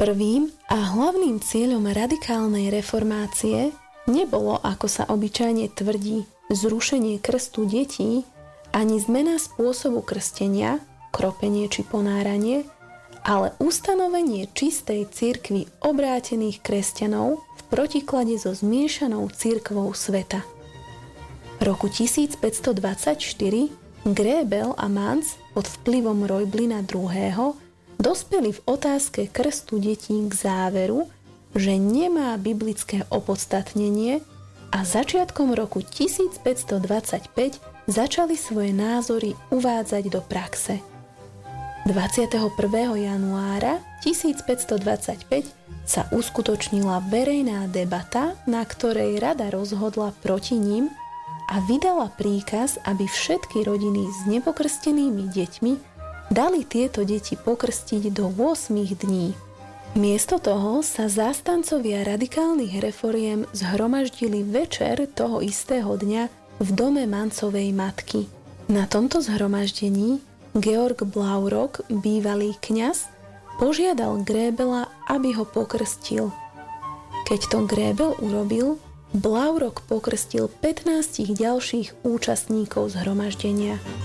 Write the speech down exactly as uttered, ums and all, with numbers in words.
Prvým a hlavným cieľom radikálnej reformácie nebolo, ako sa obyčajne tvrdí, zrušenie krstu detí, ani zmena spôsobu krstenia, kropenie či ponáranie, ale ustanovenie čistej cirkvi obrátených kresťanov v protiklade so zmiešanou cirkvou sveta. V roku tisícpäťstodvadsaťštyri Grebel a Manz pod vplyvom Reublina druhého. dospeli v otázke krstu detí k záveru, že nemá biblické opodstatnenie a začiatkom roku tisícpäťstodvadsaťpäť začali svoje názory uvádzať do praxe. dvadsiateho prvého januára tisícpäťstodvadsaťpäť sa uskutočnila verejná debata, na ktorej rada rozhodla proti ním a vydala príkaz, aby všetky rodiny s nepokrstenými deťmi dali tieto deti pokrstiť do ôsmich dní. Miesto toho sa zástancovia radikálnych reforiem zhromaždili večer toho istého dňa v dome Manzovej matky. Na tomto zhromaždení Georg Blaurock, bývalý kňaz, požiadal Grebela, aby ho pokrstil. Keď to Grebel urobil, Blaurock pokrstil pätnásť ďalších účastníkov zhromaždenia.